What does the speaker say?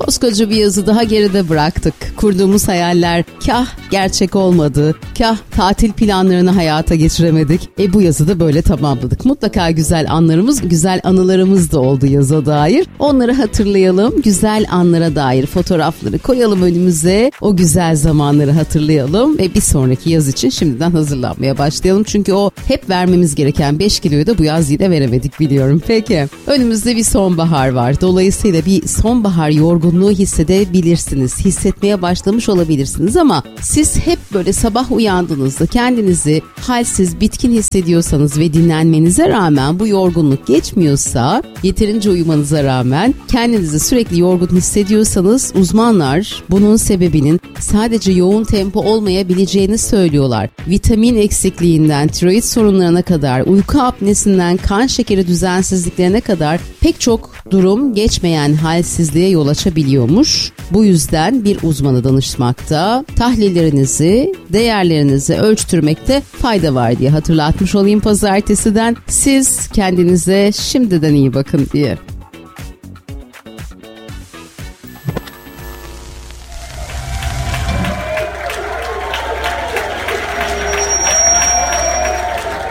Koskoca bir yazı daha geride bıraktık. Kurduğumuz hayaller kah gerçek olmadı, kah tatil planlarını hayata geçiremedik. Bu yazı da böyle tamamladık. Mutlaka güzel anlarımız, güzel anılarımız da oldu yaza dair. Onları hatırlayalım, güzel anlara dair fotoğrafları koyalım önümüze. O güzel zamanları hatırlayalım ve bir sonraki yaz için şimdiden hazırlanmaya başlayalım. Çünkü o hep vermemiz gereken 5 kiloyu da bu yaz yine veremedik biliyorum. Peki, önümüzde bir sonbahar var. Dolayısıyla bir sonbahar yorgunluğu hissedebilirsiniz. Hissetmeye başlamış olabilirsiniz ama siz hep böyle sabah uyandığınızda kendinizi halsiz, bitkin hissediyorsanız ve dinlenmenize rağmen bu yorgunluk geçmiyorsa, yeterince uyumanıza rağmen kendinizi sürekli yorgun hissediyorsanız uzmanlar bunun sebebinin sadece yoğun tempo olmayabileceğini söylüyorlar. Vitamin eksikliğinden tiroid sorunlarına kadar, uyku apnesinden kan şekeri düzensizliklerine kadar pek çok durum geçmeyen halsizliğe yol açabiliyormuş. Bu yüzden bir uzmana danışmakta, tahlillerinizi, değerlerinizi ölçtürmekte fayda var diye hatırlatmış olayım pazartesiden. Siz kendinize şimdiden iyi bakın diye.